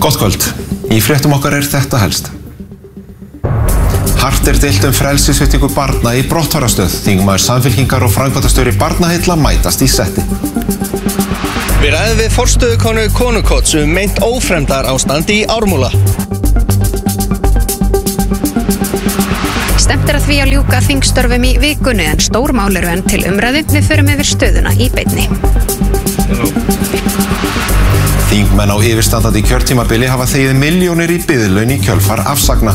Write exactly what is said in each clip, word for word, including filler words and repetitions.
Gott kvöld. Í fréttum okkar er þetta helst. Hart er deilt um frelsissviptingu barna í brottfarastöð. Þingmaður Samfylkingar og framkvæmdastjóri Barnaheilla mætast í setti. Við ræðum við forstöðukonu Konukots um meint ófremdar ástand í Ármúla. Stemt er að því að ljúka þingstörfum í vikunni en stór mál eru enn til umræðu. Við förum yfir stöðuna í beinni. Þingmenn á yfirstandandi kjörtímabili hafa þegið milljónir í biðlaun í kjölfar afsagna.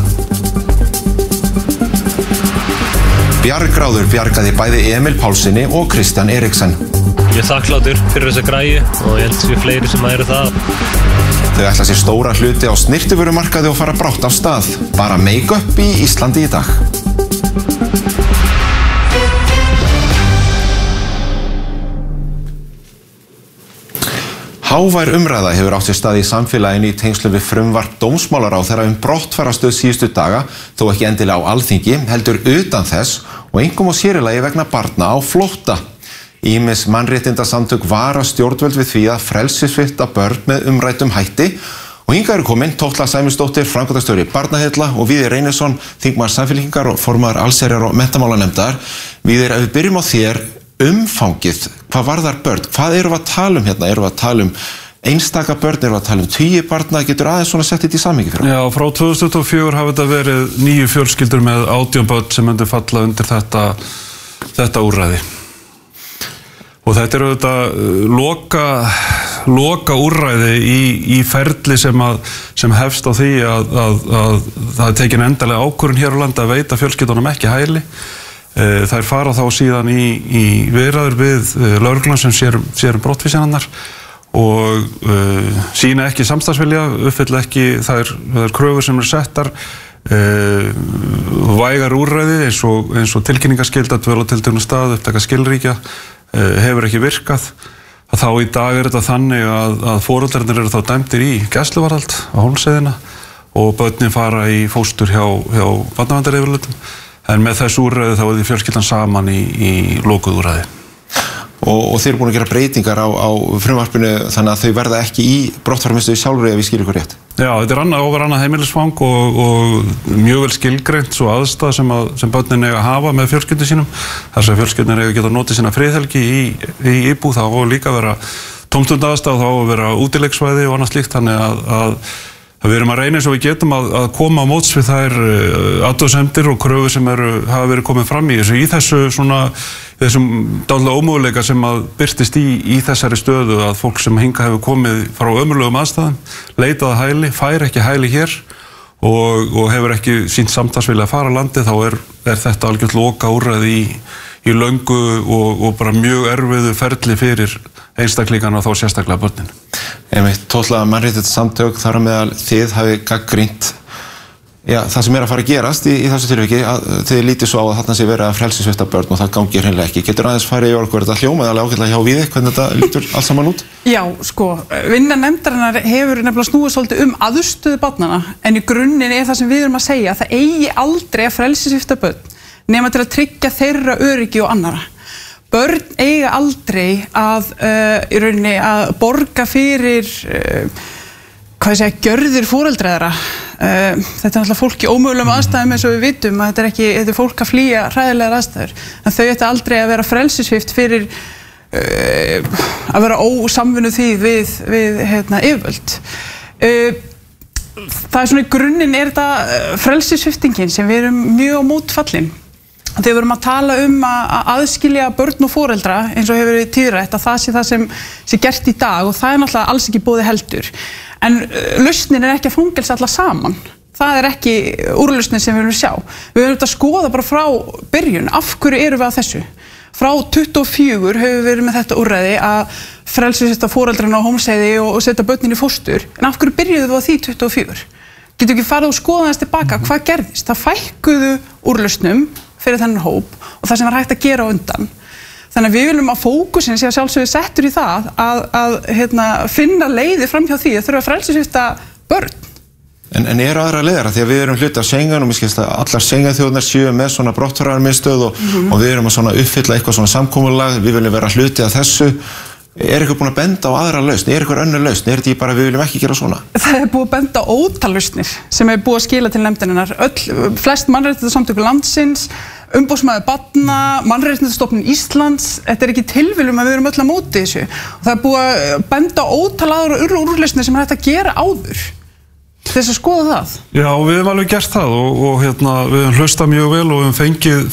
Bjargráður bjargaði bæði Emil Pálssyni og Kristján Eriksen. Ég er þakklátur fyrir þessa græju og ég held sér fleiri sem eru það. Þau ætla sér stóra hluti á snyrtivörumarkaði og fara brátt af stað. Bara make-up í Íslandi í dag. Hávær umræða hefur átt sér stað í samfélaginu í tengslum við frumvarp dómsmálaráðherra um brottfarastöð síðustu daga, þó ekki endilega á Alþingi, heldur utan þess og einkum og sérilagi vegna barna á flótta. Ýmis mannréttindasamtök vara stjórnvöld við því að frelsissvipta börn með umræddum hætti og hingað eru komin Tóttla Sæmundsdóttir, framkvæmdastjóri Barnaheilla og Víðir Reynisson, þingmaður Samfylkingar og formaður allsherjar- og menntamálanefndar. Víðir, ef við byrjum á þér, umfangið, hvað varðar börn? Hvað erum við að tala um hérna? Erum við að tala um einstaka börn, erum við að tala um tugi barna? Getur aðeins svona sett þetta í samhengi fyrir? Já, frá tvö þúsund tuttugu og fjögur hafa þetta verið níu fjölskyldur með átján börn sem myndu falla undir þetta, þetta úrræði. Og þetta eru þetta loka, loka úrræði í, í ferli sem, að, sem hefst á því að, að, að það er tekin endalega ákvörðun hér á landi að veita fjölskyldunum ekki hæli. Þær fara þá síðan í, í viðræður við lögreglan sem sér, sér um brottvísanirnar og uh, sýna ekki samstarfsvilja, uppfylla ekki þær, þær kröfur sem eru settar, uh, vægar úrræði eins og, eins og tilkynningaskylda, dvöl á tilteknum stað, upptaka skilríkja, uh, hefur ekki virkað. Að þá í dag er þetta þannig að, að foreldrarnir eru þá dæmdir í gæsluvarðhald á Hólmsheiðina og börnin fara í fóstur hjá, hjá barnaverndaryfirvöldum. En með þessu úrræði þá er því fjölskyldan saman í, í lokuð úrræði. Og, og þeir eru búin að gera breytingar á, á frumvarpinu þannig að þau verða ekki í brottfararmiðstöð sjálfur ef ég skil ykkur rétt. Já, þetta er annað over annað heimilisfang og, og mjög vel skilgreint svo aðstæð sem, að, sem börnin eiga að hafa með fjölskyldu sínum. Þess að fjölskyldin eiga að geta notið sína friðhelgi í, í íbúð, þá á líka að vera tómstundaaðstæð, þá á að vera útileiksvæði og annað slíkt, þannig að, að Við erum að reyna eins og við getum að, að koma á móts við þær athugasemdir og kröfur sem eru, hafa verið komið fram í þessu, í þessu svona, þessum dálítið ómöguleika sem að birtist í, í þessari stöðu að fólk sem hingað hefur komið frá ömurlegum aðstæðum, leitað að hæli, fær ekki hæli hér og, og hefur ekki sýnt samtalsvilja að fara á landi, þá er, er þetta algjört loka úrræði í, í löngu og, og bara mjög erfiðu ferli fyrir einstaklingana og þá sérstaklega börnin. Einmitt, Tóttla mannréttindasamtök þar á meðal þið hafi gagnrýnt já, það sem er að fara að gerast í, í þessu tilviki, að þið lítið svo á að þarna sé verið að frelsissvipta börn og það gangi hreinlega ekki. Getur aðeins farið í orku, er þetta hljómað alveg ágætlega hjá Víði, hvernig þetta lítur allt saman út? Já, sko, vinna nefndarinnar hefur nefnilega snúið svolítið um aðstöðu barnanna, en í grunninn er það sem við erum að segja, það eigi aldrei að frelsissvipta börn nema til að tryggja þeirra öryggi og annarra. Börn eiga aldrei að, uh, í rauninni, að borga fyrir, uh, hvað ég segja, gjörðir foreldra þeirra. Uh, þetta er náttúrulega fólk í ómögulegum aðstæðum eins og við vitum að þetta er ekki, þetta er fólk að flýja hræðilegar aðstæður. En þau ættu aldrei að vera frelsissvipt fyrir uh, að vera ósamvinnu því við, við hérna, yfirvöld. Uh, það er svona í grunninn er þetta frelsissviptingin sem við erum mjög á mótfallin. Þegar við erum að tala um að aðskilja börn og foreldra eins og hefur verið tíðrætt að það sé það sem sé gert í dag og það er náttúrulega alls ekki boðið heldur. En lausnin er ekki að fangelsa alla saman. Það er ekki úrlausnin sem við viljum sjá. Við höfum þetta að skoða bara frá byrjun. Af hverju erum við að þessu? Frá tuttugu og fjögur höfum við verið með þetta úrræði að frelsissvipta foreldrana á Hólmsheiði og setja börnin í fóstur. En af hverju byrjuðu við á því tuttugu og fjögur? Getum ekki farið og skoða þess tilbaka? Hvað gerðist? Það fækkuðu úrlausnum fyrir þennan hóp og það sem var hægt að gera á undan. Þannig að við viljum að fókusin sé að sjálfsögðu settur í það að, að hérna, finna leiði fram hjá því að þurfa að frelsissvipta börn. En, en eru aðra leiðar? Því að við erum hluti af Schengen og mér skilst að allar Schengen-þjóðirnar séu með svona brottfararmiðstöð og, mm-hmm. og við erum að svona uppfylla eitthvað svona samkomulag, við viljum vera hluti af þessu. Er eitthvað búin að benda á aðra lausn? Er eitthvað önnur lausn? Er þetta bara við viljum ekki gera svona? Það er búið að benda á ótal lausnir sem er búið að skila til nefndarinnar. Öll, flest mannréttindasamtök landsins, umboðsmaður barna, Mannréttindastofnun Íslands, þetta er ekki tilviljun að við erum öll að móti þessu. Og það er búið að benda á ótal aðra úrlausnir sem er hægt að gera áður. Þess að skoða það? Já, við hefum alveg gert það og, og hérna, við hefum hlustað mjög vel og við hefum fengið